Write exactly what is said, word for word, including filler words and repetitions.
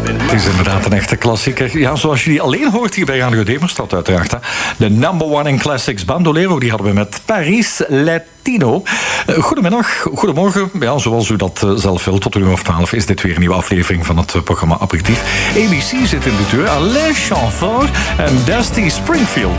Het is inderdaad een echte klassieker. Ja, zoals je die alleen hoort hier bij Radio Demerstad uiteraard. Hè. De number one in classics Bandolero, die hadden we met Paris Latino. Goedemiddag, goedemorgen. Ja, zoals u dat zelf wilt, tot een uur of twaalf is dit weer een nieuwe aflevering van het programma Aperitief. A B C zit in de deur. Alain Chamfort en Dusty Springfield.